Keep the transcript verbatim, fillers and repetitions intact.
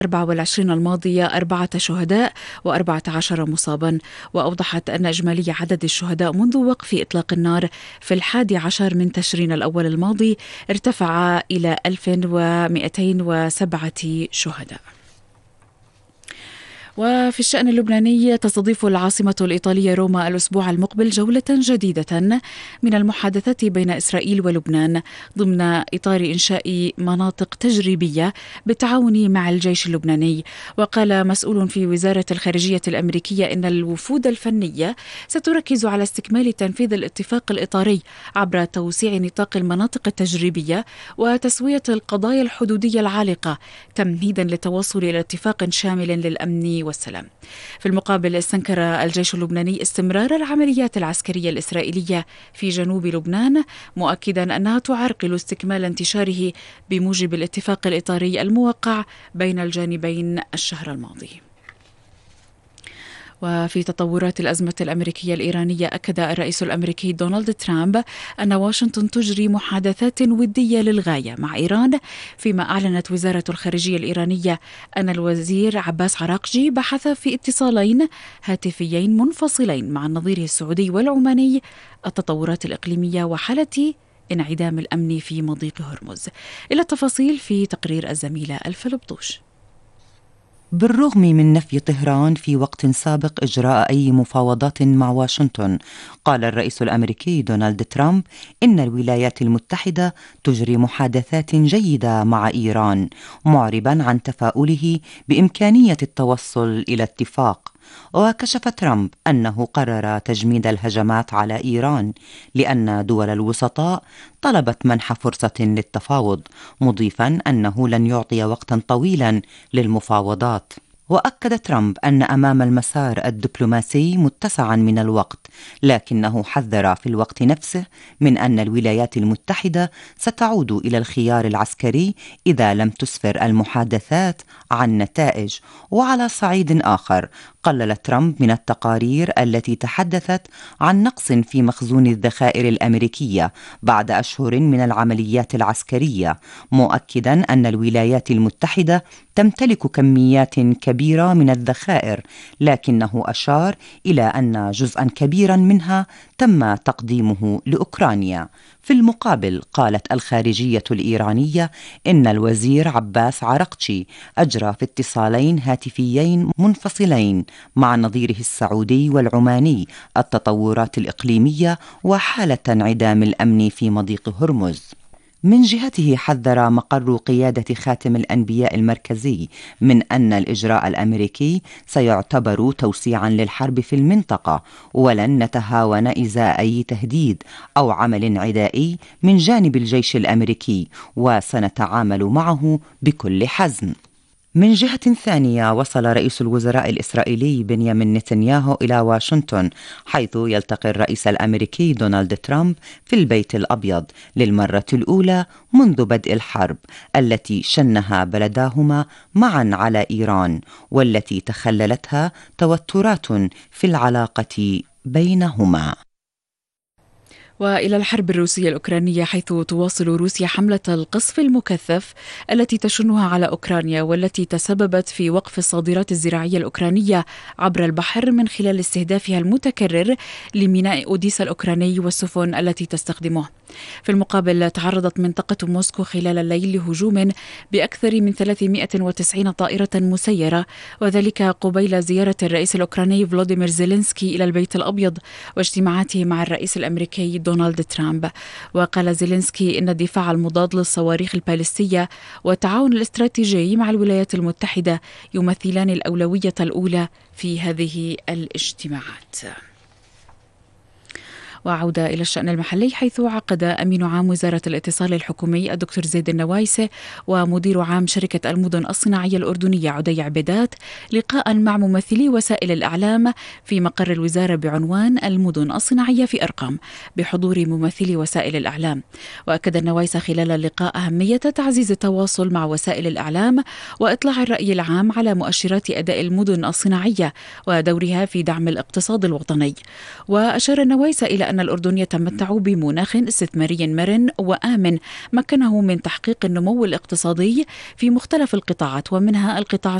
أربعة والعشرين الماضية أربعة شهداء وأربعة عشر مصابا. وأوضحت أن إجمالي عدد الشهداء منذ وقف إطلاق النار في الحادي عشر من تشرين الأول الماضي ارتفع إلى ألف ومئتين وسبعة شهداء. وفي الشأن اللبناني تستضيف العاصمة الإيطالية روما الأسبوع المقبل جولة جديدة من المحادثات بين إسرائيل ولبنان ضمن إطار إنشاء مناطق تجريبية بالتعاون مع الجيش اللبناني. وقال مسؤول في وزارة الخارجية الأمريكية إن الوفود الفنية ستركز على استكمال تنفيذ الاتفاق الإطاري عبر توسيع نطاق المناطق التجريبية وتسوية القضايا الحدودية العالقة تمهيدا للتوصل إلى اتفاق شامل للأمن والسلام. في المقابل استنكر الجيش اللبناني استمرار العمليات العسكرية الإسرائيلية في جنوب لبنان مؤكدا أنها تعرقل استكمال انتشاره بموجب الاتفاق الإطاري الموقع بين الجانبين الشهر الماضي. وفي تطورات الأزمة الأمريكية الإيرانية أكد الرئيس الأمريكي دونالد ترامب أن واشنطن تجري محادثات ودية للغاية مع إيران، فيما أعلنت وزارة الخارجية الإيرانية أن الوزير عباس عراقجي بحث في اتصالين هاتفيين منفصلين مع النظير السعودي والعماني التطورات الإقليمية وحالة انعدام الأمن في مضيق هرمز. إلى التفاصيل في تقرير الزميلة ألف لبطوش. بالرغم من نفي طهران في وقت سابق إجراء أي مفاوضات مع واشنطن، قال الرئيس الأمريكي دونالد ترامب إن الولايات المتحدة تجري محادثات جيدة مع إيران، معربا عن تفاؤله بإمكانية التوصل إلى اتفاق. وكشف ترامب أنه قرر تجميد الهجمات على إيران لأن دول الوسطاء طلبت منح فرصة للتفاوض، مضيفا أنه لن يعطي وقتا طويلا للمفاوضات. وأكد ترامب أن أمام المسار الدبلوماسي متسعا من الوقت، لكنه حذر في الوقت نفسه من أن الولايات المتحدة ستعود إلى الخيار العسكري إذا لم تسفر المحادثات عن نتائج. وعلى صعيد آخر، قلل ترامب من التقارير التي تحدثت عن نقص في مخزون الذخائر الأمريكية بعد أشهر من العمليات العسكرية، مؤكدا أن الولايات المتحدة تمتلك كميات كبيرة من الذخائر، لكنه أشار إلى أن جزءا كبيرا منها تم تقديمه لأوكرانيا. في المقابل، قالت الخارجية الإيرانية إن الوزير عباس عراقجي أجرى في اتصالين هاتفيين منفصلين مع نظيره السعودي والعماني التطورات الإقليمية وحالة انعدام الأمن في مضيق هرمز. من جهته، حذر مقر قيادة خاتم الأنبياء المركزي من أن الإجراء الأمريكي سيعتبر توسيعا للحرب في المنطقة، ولن نتهاون إزاء أي تهديد أو عمل عدائي من جانب الجيش الأمريكي، وسنتعامل معه بكل حزم. من جهة ثانية، وصل رئيس الوزراء الإسرائيلي بنيامين نتنياهو إلى واشنطن، حيث يلتقي الرئيس الأمريكي دونالد ترامب في البيت الأبيض للمرة الأولى منذ بدء الحرب التي شنها بلداهما معا على إيران، والتي تخللتها توترات في العلاقة بينهما. وإلى الحرب الروسية الأوكرانية، حيث تواصل روسيا حملة القصف المكثف التي تشنها على أوكرانيا، والتي تسببت في وقف الصادرات الزراعية الأوكرانية عبر البحر من خلال استهدافها المتكرر لميناء أوديسا الأوكراني والسفن التي تستخدمه. في المقابل، تعرضت منطقة موسكو خلال الليل لهجوم بأكثر من ثلاثمئة وتسعين طائرة مسيرة، وذلك قبيل زيارة الرئيس الأوكراني فلوديمير زيلينسكي إلى البيت الأبيض واجتماعاته مع الرئيس الأمريكي دونالد ترامب. وقال زيلينسكي إن الدفاع المضاد للصواريخ البالستية والتعاون الاستراتيجي مع الولايات المتحدة يمثلان الأولوية الأولى في هذه الاجتماعات. وعودة إلى الشأن المحلي، حيث عقد أمين عام وزارة الاتصال الحكومي الدكتور زيد النوايسي ومدير عام شركة المدن الصناعية الأردنية عدي عبيدات لقاء مع ممثلي وسائل الإعلام في مقر الوزارة بعنوان المدن الصناعية في أرقام بحضور ممثلي وسائل الإعلام. وأكد النوايسي خلال اللقاء أهمية تعزيز التواصل مع وسائل الإعلام وإطلاع الرأي العام على مؤشرات أداء المدن الصناعية ودورها في دعم الاقتصاد الوطني. وأشار النوايسي إلى أن الأردن يتمتع بمناخ استثماري مرن وآمن مكنه من تحقيق النمو الاقتصادي في مختلف القطاعات ومنها القطاع